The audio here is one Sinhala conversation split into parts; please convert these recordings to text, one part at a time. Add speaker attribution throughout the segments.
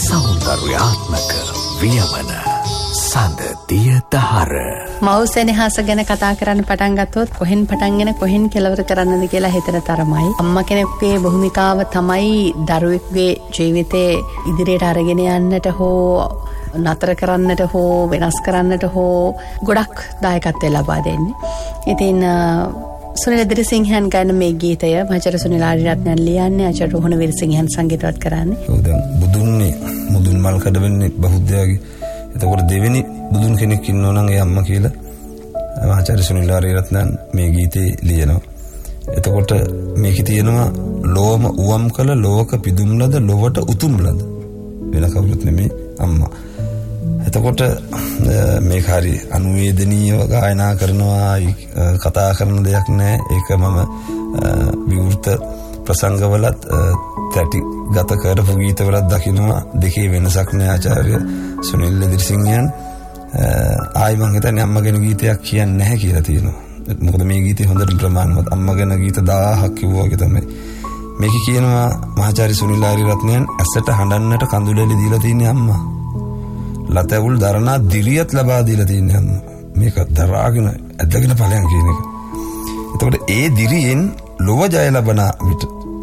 Speaker 1: සෞන්දර්යාත්මක වියමන සඳ දිය දහර.
Speaker 2: මව්සෙනෙහස ගැන කතා කරන්න පටන් ගත්තොත් කොහෙන් පටන්ගෙන කොහෙන් කෙලවර කරන්නද කියලා හිතන තරමයි. අම්මා කෙනෙකුගේ භූමිකාව තමයි දරුවෙකුගේ ජීවිතේ ඉදිරියට අරගෙන යන්නට හෝ නතර කරන්නට හෝ වෙනස් කරන්නට හෝ ගොඩක් දායකත්වය ලබා දෙන්නේ. ඉතින් සුනිල් දිරිසිංහන් ගාන මේ ගීතය මහාචාර්ය සුනිල් ආරියරත්නන් ලියන්නේ, ආචාර්ය රෝහණ වීරසිංහන් සංගීතවත් කරන්නේ.
Speaker 3: දැන් බුදුන්නේ මුදුන් මල් කඩ වෙන්නේ බෞද්ධයාගේ. එතකොට දෙවෙනි බුදුන් කෙනෙක් ඉන්නෝ නම් ඒ අම්මා කියලා මහාචාර්ය සුනිල් ආරියරත්නන් මේ ගීතේ ලියනවා. එතකොට මේකේ තියෙනවා ලෝම උවම් කළ ලෝක පිදුම්ලද ලොවට උතුම්ලද වෙන කවුරුත් නෙමෙයි අම්මා. එතකොට මේක හරි අනුවේදනීයව ගායනා කරනවා, කතා කරන දෙයක් නෑ. ඒක මම විවෘත ප්‍රසංගවලත් තැටි ගත කරපු ගීතවලත් දකිනවා. දෙකේ වෙනසක් නෑ. ආචාර්ය සුනිල් දිරිසිංහයන් ආයි මං හිතන්නේ අම්මා ගැන ගීතයක් කියන්නේ නැහැ කියලා තියෙනවා. මොකද මේ ගීතේ හොඳට ප්‍රමාණවත් අම්මා ගැන ගීත 1000ක් කිව්වා වගේ තමයි. මේක කියනවා මහාචාර්ය සුනිල් ආරියරත්නයන් ඇසට හඬන්නට කඳුලෙලි දීලා තියෙන්නේ අම්මා. ලතැවුල් දරනා දිරියත් ලබා දීලා තියෙන්නේ අම්මා. මේක දරාගෙන ඇදගෙන ඵලයන් කියන එක. එතකොට ඒ දිරියෙන් ලොව ජය ලබන විට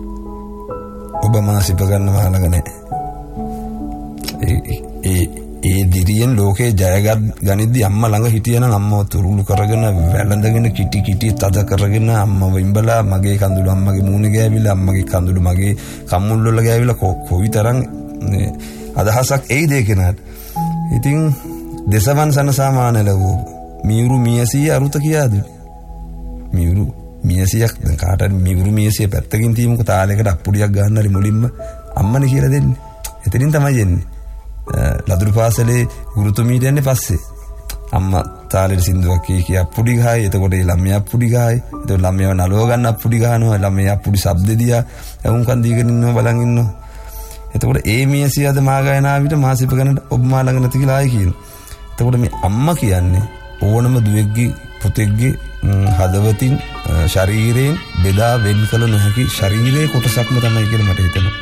Speaker 3: ඔබ මාසිප ගන්නවා ළඟ නැහැ. ඒ දිරියෙන් ලෝකේ ජයගත් ගනිද්දි අම්මා ළඟ හිටියනම් අම්මව තුරුළු කරගෙන වැළඳගෙන කිටි කිටි තද කරගෙන අම්මව ඉඹලා මගේ කඳුළු අම්මගේ මූණේ ගෑවිලා අම්මගේ කඳුළු මගේ කම්මුල් වල ගෑවිලා කොයිතරම් අදහසක් එයිද ඒ කෙනාට. ඉතින් දසවන් සනසාමාන ලැබුව මියුරු මියසිය අරුත කියාද මියුරු මියසියක් දැන් කාටද මියුරු මියසිය පැත්තකින් තියමුකෝ තාලයකට අප්පුඩියක් ගන්න හරි මුලින්ම අම්මනේ කියලා දෙන්නේ. එතනින් තමයි එන්නේ. ලදරු පාසලේ ගුරුතුමීට යන්නේ පස්සේ අම්මා තාලෙට සින්දුවක් කිය අප්පුඩි ගහයි. එතකොට ඒ ළමයා අප්පුඩි ගහයි. එතකොට ළමයාව නලව ගන්න අප්පුඩි ගහනවා. ළමයා අප්පුඩි ශබ්ද දියා වුන්කන් දීගෙන ඉන්නවා බලන් ඉන්නවා. එතකොට ඒ මියසිය අද මා ගායනා විට මාසිප ගන්නට ඔබ මා ළඟ නැති කියලා ආයි කියනවා. එතකොට මේ අම්මා කියන්නේ ඕනම දුවෙක්ගේ පුතෙක්ගේ හදවතින් ශරීරයෙන් බෙදා වෙන් කළ නොහැකි ශරීරයේ කොටසක්ම තමයි කියලා මට හිතෙනවා.